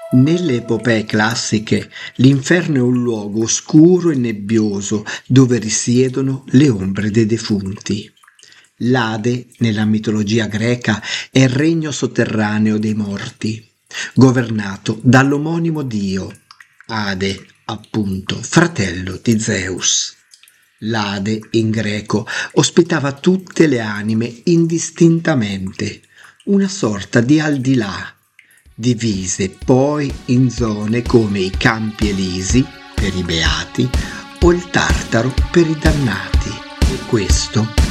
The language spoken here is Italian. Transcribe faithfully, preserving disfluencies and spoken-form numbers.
Nelle epopee classiche, l'inferno è un luogo oscuro e nebbioso dove risiedono le ombre dei defunti. L'Ade, nella mitologia greca, è il regno sotterraneo dei morti, governato dall'omonimo dio, Ade, appunto, fratello di Zeus. L'Ade, in greco, ospitava tutte le anime indistintamente, una sorta di aldilà, divise poi in zone come i Campi Elisi per i beati o il Tartaro per i dannati. E questo